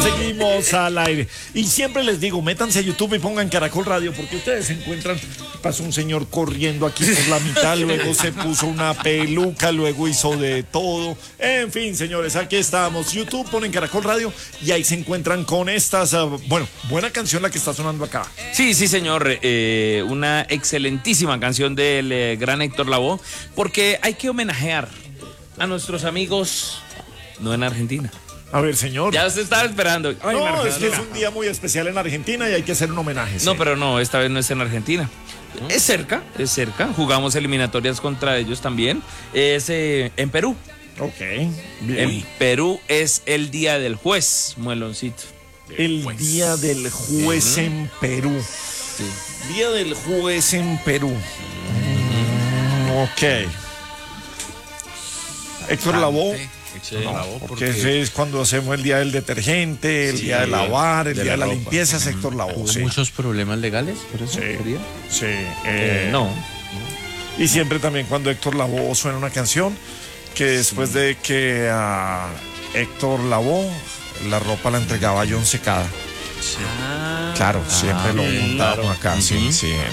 Seguimos al aire. Y siempre les digo, métanse a YouTube y pongan Caracol Radio, porque ustedes se encuentran, pasó un señor corriendo aquí por la mitad, luego se puso una peluca, luego hizo de todo. En fin, señores, aquí estamos. YouTube, ponen Caracol Radio y ahí se encuentran con estas, bueno, buena canción la que está sonando acá. Sí, sí, señor. Una excelentísima canción del gran Héctor Lavoe, porque hay que homenajear a nuestros amigos, no en Argentina. A ver, señor. Ya se estaba esperando. Ay, no, es que es un día muy especial en Argentina y hay que hacer un homenaje. No, sí. pero no, esta vez no es en Argentina. Es cerca, es cerca. Jugamos eliminatorias contra ellos también. Es en Perú. Ok, bien. En Perú es el Día del Juez, Mueloncito. El Día del Juez en Perú. Sí. Día del Juez en Perú. Ok. Héctor Lavoe. Porque ese es cuando hacemos el día del detergente, el día de lavar, el día de la limpieza, es Héctor Lavoe. ¿Hubo muchos problemas legales por eso? Sí. No. Y siempre también cuando Héctor Lavoe suena una canción, que después de que a Héctor Lavoe la ropa la entregaba John Secada. Claro, siempre lo montaron acá, sí.